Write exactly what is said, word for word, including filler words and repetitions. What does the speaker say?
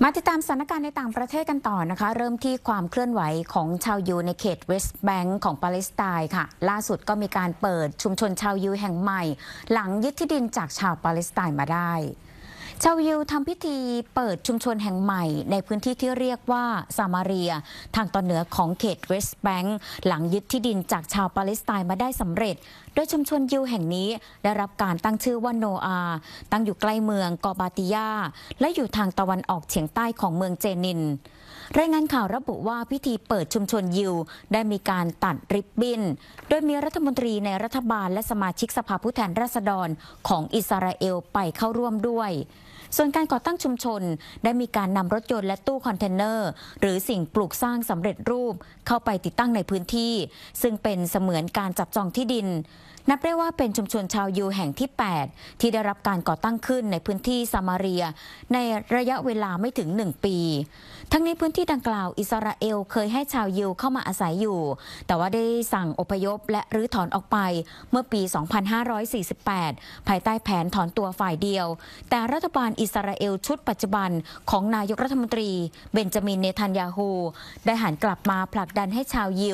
มาติดตามสถานการณ์ในต่างประเทศกันต่อนะคะเริ่มที่ความเคลื่อนไหวของชาวยิวในเขตเวสต์แบงก์ของปาเลสไตน์ค่ะล่าสุดก็มีการเปิดชุมชนชาวยิวแห่งใหม่หลังยึดที่ดินจากชาวปาเลสไตน์มาได้ชาวยิวทำพิธีเปิดชุมชนแห่งใหม่ในพื้นที่ที่เรียกว่าซามาเรียทางตอนเหนือของเขตเวสต์แบงก์หลังยึดที่ดินจากชาวปาเลสไตน์มาได้สำเร็จโดยชุมชนยิวแห่งนี้ได้รับการตั้งชื่อว่าโนอาตั้งอยู่ใกล้เมืองกอบาติยาและอยู่ทางตะวันออกเฉียงใต้ของเมืองเจนินรายงานข่าวระบุว่าพิธีเปิดชุมชนยิวได้มีการตัดริบบิ้นโดยมีรัฐมนตรีในรัฐบาลและสมาชิกสภาผู้แทนราษฎรของอิสราเอลไปเข้าร่วมด้วยส่วนการก่อตั้งชุมชนได้มีการนำรถยนต์และตู้คอนเทนเนอร์หรือสิ่งปลูกสร้างสำเร็จรูปเข้าไปติดตั้งในพื้นที่ซึ่งเป็นเสมือนการจับจองที่ดินนับได้ว่าเป็นชุมชนชาวยิวแห่งที่แปดที่ได้รับการก่อตั้งขึ้นในพื้นที่ซามาเรียในระยะเวลาไม่ถึงหนึ่งปีทั้งนี้พื้นที่ดังกล่าวอิสราเอลเคยให้ชาวยิวเข้ามาอาศัยอยู่แต่ว่าได้สั่งอพยพและรื้อถอนออกไปเมื่อปี สองพันห้าร้อยสี่สิบแปด ภายใต้แผนถอนตัวฝ่ายเดียวแต่รัฐบาลอิสราเอลชุดปัจจุบันของนายกรัฐมนตรีเบนจามินเนทันยาฮูได้หันกลับมาผลักดันให้ชาวยิว